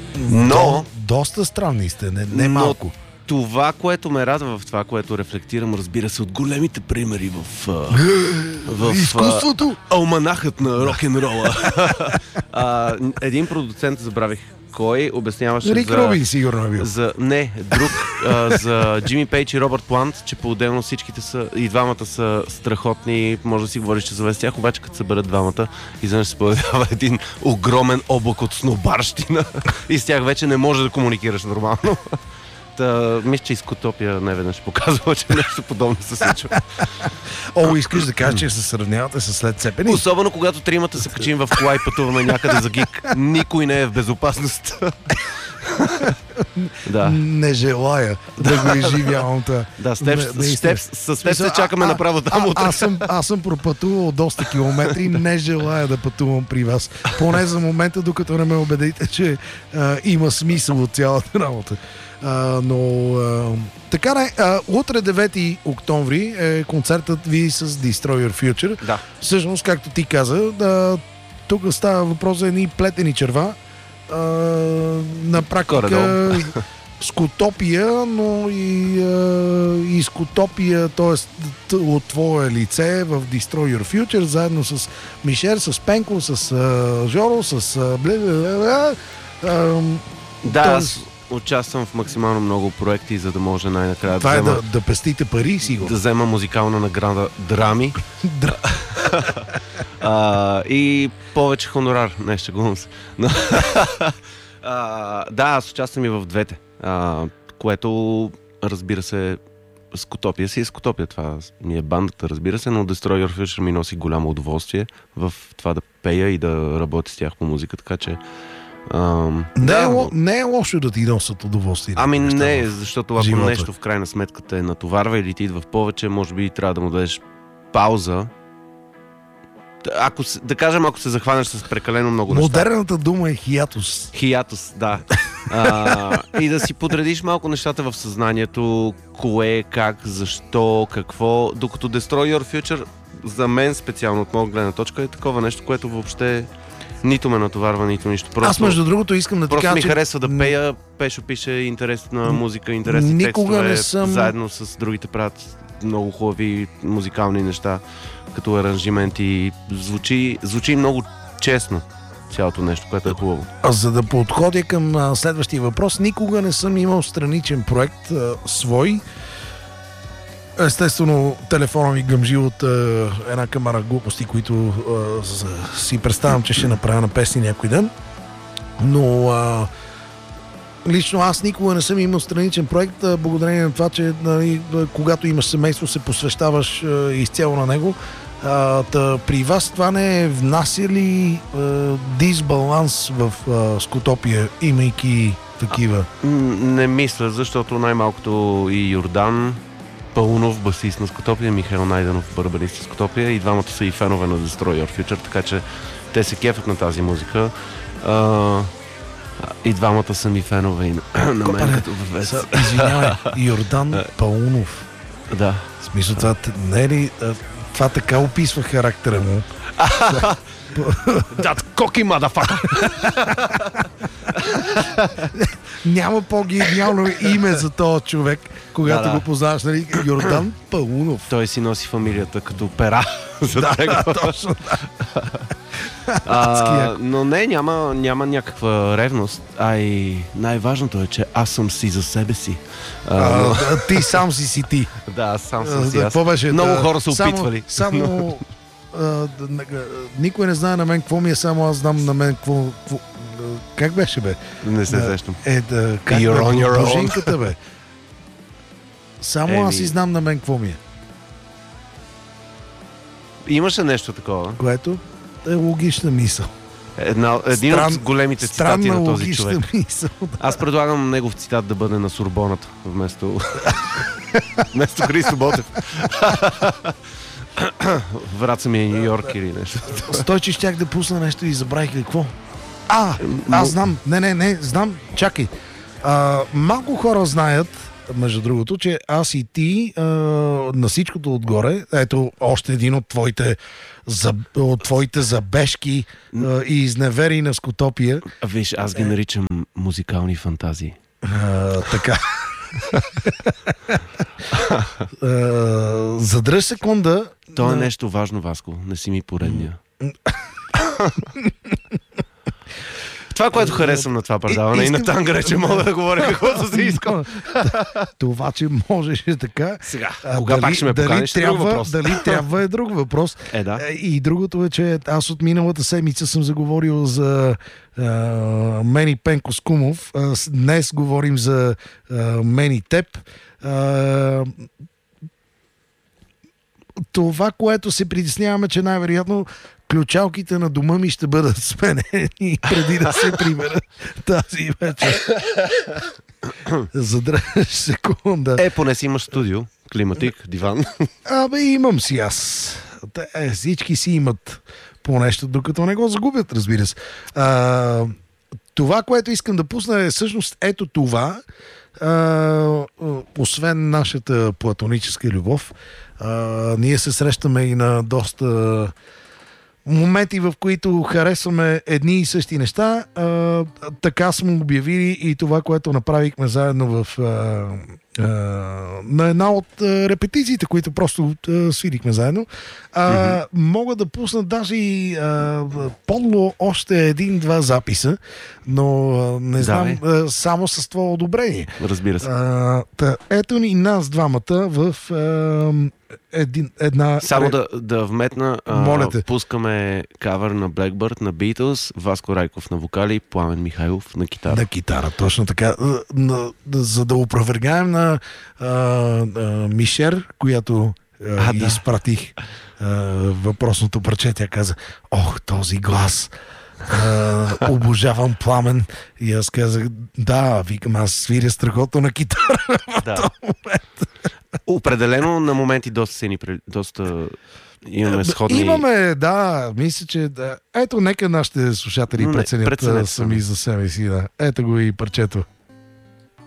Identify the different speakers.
Speaker 1: Но...
Speaker 2: Доста странни сте, не малко.
Speaker 1: Това, което ме радва в това, което рефлектирам, разбира се, от големите примери в
Speaker 2: изкуството.
Speaker 1: Алманахът на рок-н-рола. Един продуцент, забравих кой, обясняваше
Speaker 2: Рик Рубин сигурно е бил.
Speaker 1: За Джимми Пейдж и Робърт Плант, че по-отделно всичките са, и двамата са страхотни, може да си говориш, че завест тях, обаче като се бъдат двамата, изведнъж се появява един огромен облак от снобарщина и с тях вече не може да комуникираш нормално. Мисля, че Изкутопия неведнъж показва, че нещо подобно се случва.
Speaker 2: Искаш да кажеш, че се сравнявате с Лед Цепелин?
Speaker 1: Особено когато тримата се качим в кола и пътуваме някъде за гик. Никой не е в безопасност. Да.
Speaker 2: Не желая да го изживявам това.
Speaker 1: Да, с теб се чакаме направо там утре.
Speaker 2: Аз съм пропътувал доста километри, не желая да пътувам при вас. Поне за момента, докато не ме убедите, че има смисъл от цялата работа. Така не, утре 9 октомври е концертът ви с Destroy Your Future.
Speaker 1: Да.
Speaker 2: Всъщност, както ти каза, тук става въпрос за едни плетени черва. На практика Скутопия, но и Скутопия, т.е. от твое лице в Destroy Your Future, заедно с Мишер, с Пенко, с Жоро, с
Speaker 1: аз участвам в максимално много проекти, за да може най-накрая
Speaker 2: това да пестите пари, сигурно.
Speaker 1: Да взема музикална награда Драми. И повече хонорар. Не, шегувам се. Аз участвам и в двете. Което, разбира се, Скутопия си е Скутопия. Това ми е бандата, разбира се, но Destroy Your Future ми носи голямо удоволствие в това да пея и да работя с тях по музика, така че
Speaker 2: не е лошо да ти носят удоволствие.
Speaker 1: Не, защото ако нещо в крайна сметка те натоварва или ти идва в повече, може би трябва да му дадеш пауза. Да кажем, ако се захванеш с прекалено много неща.
Speaker 2: Модерната дума е хиатус.
Speaker 1: Хиатус, да. И да си подредиш малко нещата в съзнанието, кое, как, защо, какво, докато Destroy Your Future за мен специално от моя гледна точка е такова нещо, което въобще нито ме натоварва, нито нищо. Просто,
Speaker 2: аз между другото искам да ти кажа,
Speaker 1: просто ми харесва да пея, Пешо пише интересна музика, интересни текстове, заедно с другите правят много хубави музикални неща, като аранжименти. Звучи много честно цялото нещо, което е хубаво.
Speaker 2: За да подходя към следващия въпрос, никога не съм имал страничен проект свой. Естествено, телефона ми гъмжи от една камара глупости, които си представям, че ще направя на песни някой ден. Но лично аз никога не съм имал страничен проект, благодарение на това, че когато имаш семейство, се посвещаваш изцяло на него. При вас това не внася ли дисбаланс в Скутопия, имайки такива?
Speaker 1: Не мисля, защото най-малкото и Йордан Паунов, басист на Скутопия, Михаил Найденов, барабанист на Скутопия, и двамата са и фенове на Destroy Your Future, така че те се кефят на тази музика. И двамата са ми фенове и на мен като въвец.
Speaker 2: Извинявай, Йордан Паунов.
Speaker 1: Да.
Speaker 2: В смисъл, това не е ли... Това така описва характера му.
Speaker 1: That cocky motherfucker!
Speaker 2: Няма по-гениално име за този човек, когато го познаваш, нали? Йордан Паунов.
Speaker 1: Той си носи фамилията като пера.
Speaker 2: Точно.
Speaker 1: Но не, няма някаква ревност. И най-важното е, че аз съм си за себе си.
Speaker 2: Ти сам си ти.
Speaker 1: Да, аз сам съм си. Много хора са опитвали.
Speaker 2: Само никой не знае на мен какво ми е, само аз знам на мен какво... Как беше, бе?
Speaker 1: Не се сещам.
Speaker 2: Как бе? Дружинката, бе. Само аз си знам на мен какво ми е.
Speaker 1: Имаше нещо такова.
Speaker 2: Което е логична мисъл.
Speaker 1: Един от големите цитати на този човек.
Speaker 2: Мисъл, да.
Speaker 1: Аз предлагам негов цитат да бъде на Сорбоната вместо Христо Ботев. Враца ми е Ню Йорк или нещо.
Speaker 2: Стойче, щях да пусна нещо и забравих какво. Аз знам. Не, знам. Чакай. Малко хора знаят, между другото, че аз и ти на всичкото отгоре, ето още един от твоите забежки и изневери на Скотопия.
Speaker 1: Виж, аз ги наричам музикални фантазии.
Speaker 2: Така. Задръж секунда.
Speaker 1: То е нещо важно, Васко. Не си ми поредния. Това, което харесвам на това предаване и на Тангра, че мога да говоря каквото си искам.
Speaker 2: Това, че можеш така.
Speaker 1: Сега, кога пак ще ме поканиш, е друг въпрос.
Speaker 2: Дали трябва е друг въпрос.
Speaker 1: Да.
Speaker 2: И другото е, че аз от миналата седмица съм заговорил за Мени Пенко Скумов. Днес говорим за Мени Теб. Това, което се притесняваме, че най-вероятно ключалките на дома ми ще бъдат сменени преди да се прибера тази вечер. Задръж секунда.
Speaker 1: Поне си имаш студио, климатик, диван.
Speaker 2: Имам си аз. Всички си имат по нещо, докато не го загубят, разбира се. Това, което искам да пусна е всъщност ето това. Освен нашата платоническа любов, ние се срещаме и на доста моменти, в които харесваме едни и същи неща. Така сме обявили и това, което направихме заедно на една от репетициите, които просто свирихме заедно. Мога да пусна даже и подло още един-два записа, но не знам, само с това одобрение.
Speaker 1: Разбира се.
Speaker 2: Ето ни нас двамата в една...
Speaker 1: Само да вметна, пускаме кавър на Blackbird, на Beatles, Васко Райков на вокали, Пламен Михайлов на китара.
Speaker 2: На китара, точно така. За да опровергаем на Мишер, която изпратих въпросното парче, тя каза: ох, този глас! Обожавам Пламен. И аз казах: да, викам, аз свиря страхотно на китара в този момент.
Speaker 1: Определено на моменти доста имаме сходни...
Speaker 2: Имаме, да, мисля, че да. Ето, нека нашите слушатели преценят сами за себе си. Да. Ето го и парчето.